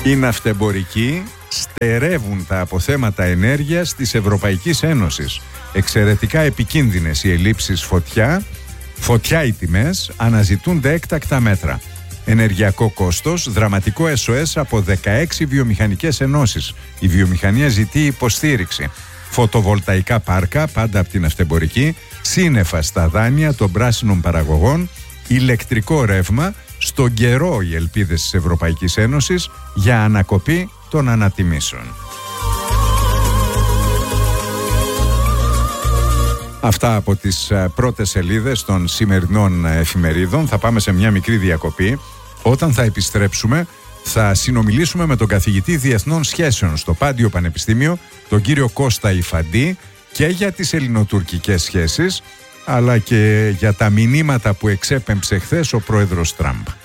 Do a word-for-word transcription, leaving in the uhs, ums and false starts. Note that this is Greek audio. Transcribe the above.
Οι ναυτεμπορικοί στερεύουν τα αποθέματα ενέργειας της Ευρωπαϊκής Ένωσης. Εξαιρετικά επικίνδυνες οι ελλείψεις φωτιά, φωτιά οι τιμές, αναζητούνται έκτακτα μέτρα. Ενεργειακό κόστος, δραματικό ες ο ες από δεκαέξι βιομηχανικές ενώσεις. Η βιομηχανία ζητεί υποστήριξη. Φωτοβολταϊκά πάρκα, πάντα από την ναυτεμπορική, σύννεφα στα δάνεια των πράσινων παραγωγών, ηλεκτρικό ρεύμα, στον καιρό οι ελπίδες της Ευρωπαϊκής Ένωσης για ανακοπή των ανατιμήσεων. Αυτά από τις πρώτες σελίδες των σημερινών εφημερίδων. Θα πάμε σε μια μικρή διακοπή. Όταν θα επιστρέψουμε θα συνομιλήσουμε με τον καθηγητή Διεθνών Σχέσεων στο Πάντιο Πανεπιστήμιο, τον κύριο Κώστα Ιφαντή, και για τις ελληνοτουρκικές σχέσεις, αλλά και για τα μηνύματα που εξέπεμψε χθες ο πρόεδρος Τραμπ.